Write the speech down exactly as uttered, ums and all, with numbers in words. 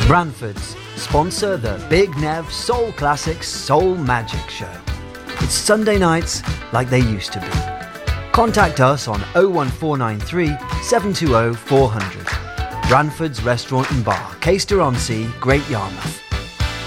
Branford's sponsor the Big Nev Soul Classics Soul Magic Show. It's Sunday nights like they used to be. Contact us on oh one four nine three, seven two oh, four hundred. Branford's Restaurant and Bar, Caister-on-Sea, Great Yarmouth.